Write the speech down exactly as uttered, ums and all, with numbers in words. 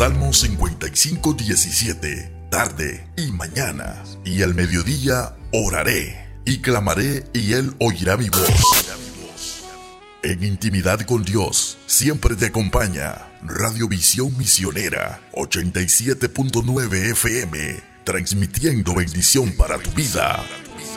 Salmo cincuenta y cinco, diecisiete. Tarde y mañana y al mediodía oraré y clamaré y Él oirá mi voz. En intimidad con Dios siempre te acompaña Radio Visión Misionera ochenta y siete punto nueve F M, transmitiendo bendición para tu vida.